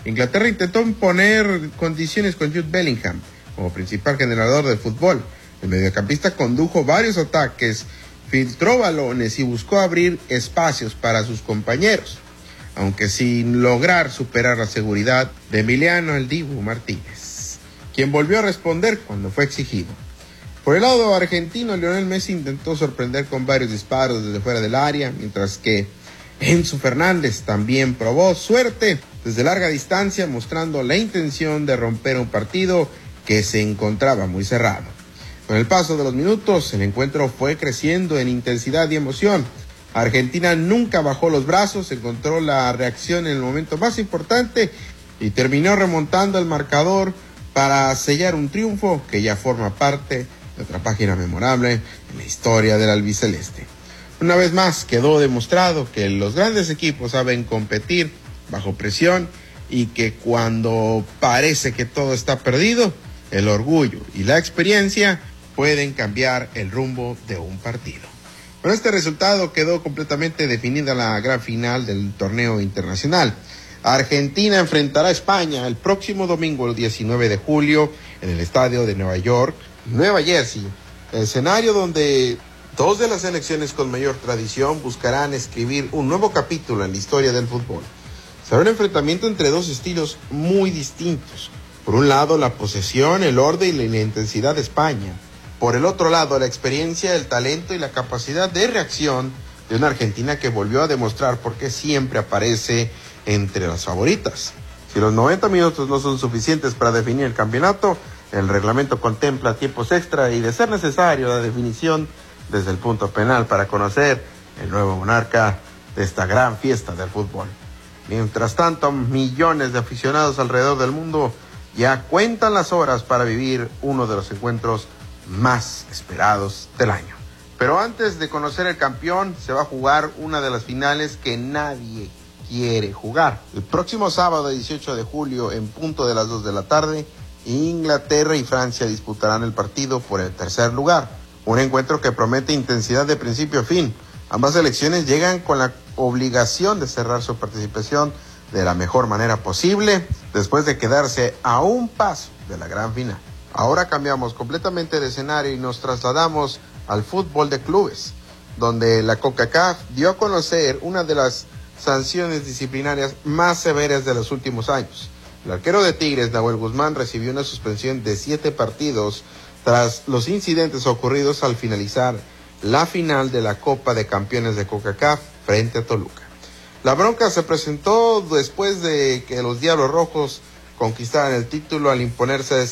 Inglaterra intentó imponer condiciones con Jude Bellingham como principal generador de fútbol. El mediocampista condujo varios ataques, filtró balones y buscó abrir espacios para sus compañeros, aunque sin lograr superar la seguridad de Emiliano "El Dibu" Martínez, quien volvió a responder cuando fue exigido. Por el lado argentino, Lionel Messi intentó sorprender con varios disparos desde fuera del área, mientras que Enzo Fernández también probó suerte desde larga distancia, mostrando la intención de romper un partido que se encontraba muy cerrado. Con el paso de los minutos, el encuentro fue creciendo en intensidad y emoción. Argentina nunca bajó los brazos, encontró la reacción en el momento más importante y terminó remontando el marcador para sellar un triunfo que ya forma parte de otra página memorable en la historia del albiceleste. Una vez más quedó demostrado que los grandes equipos saben competir bajo presión y que cuando parece que todo está perdido, el orgullo y la experiencia pueden cambiar el rumbo de un partido. Con este resultado quedó completamente definida la gran final del torneo internacional. Argentina enfrentará a España el próximo domingo, el 19 de julio, en el estadio de Nueva York, Nueva Jersey, escenario donde dos de las selecciones con mayor tradición buscarán escribir un nuevo capítulo en la historia del fútbol. Será un enfrentamiento entre dos estilos muy distintos. Por un lado, la posesión, el orden y la intensidad de España. Por el otro lado, la experiencia, el talento y la capacidad de reacción de una Argentina que volvió a demostrar por qué siempre aparece entre las favoritas. Si los 90 minutos no son suficientes para definir el campeonato, el reglamento contempla tiempos extra y, de ser necesario, la definición desde el punto penal para conocer el nuevo monarca de esta gran fiesta del fútbol. Mientras tanto, millones de aficionados alrededor del mundo ya cuentan las horas para vivir uno de los encuentros más esperados del año. Pero antes de conocer el campeón, se va a jugar una de las finales que nadie quiere jugar. El próximo sábado 18 de julio, en punto de las 2 de la tarde, Inglaterra y Francia disputarán el partido por el tercer lugar. Un encuentro que promete intensidad de principio a fin. Ambas selecciones llegan con la obligación de cerrar su participación de la mejor manera posible, después de quedarse a un paso de la gran final. Ahora cambiamos completamente de escenario y nos trasladamos al fútbol de clubes, donde la CONCACAF dio a conocer una de las sanciones disciplinarias más severas de los últimos años. El arquero de Tigres, Nahuel Guzmán, recibió una suspensión de 7 partidos tras los incidentes ocurridos al finalizar la final de la Copa de Campeones de CONCACAF frente a Toluca. La bronca se presentó después de que los Diablos Rojos conquistaran el título al imponerse de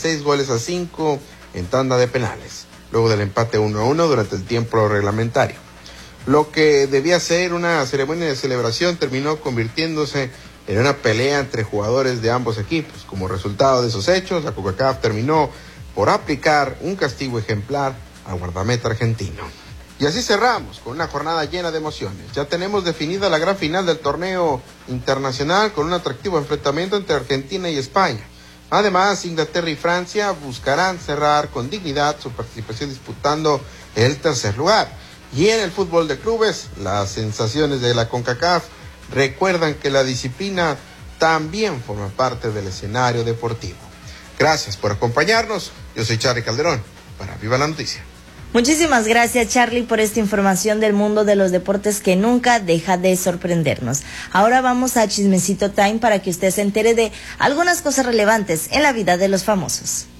6-5 en tanda de penales, luego del empate 1-1 durante el tiempo reglamentario. Lo que debía ser una ceremonia de celebración terminó convirtiéndose en una pelea entre jugadores de ambos equipos. Como resultado de esos hechos, la CONCACAF terminó por aplicar un castigo ejemplar al guardameta argentino. Y así cerramos con una jornada llena de emociones. Ya tenemos definida la gran final del torneo internacional con un atractivo enfrentamiento entre Argentina y España. Además, Inglaterra y Francia buscarán cerrar con dignidad su participación disputando el tercer lugar. Y en el fútbol de clubes, las sensaciones de la CONCACAF recuerdan que la disciplina también forma parte del escenario deportivo. Gracias por acompañarnos. Yo soy Charly Calderón para Viva la Noticia. Muchísimas gracias, Charly, por esta información del mundo de los deportes que nunca deja de sorprendernos. Ahora vamos a Chismecito Time para que usted se entere de algunas cosas relevantes en la vida de los famosos.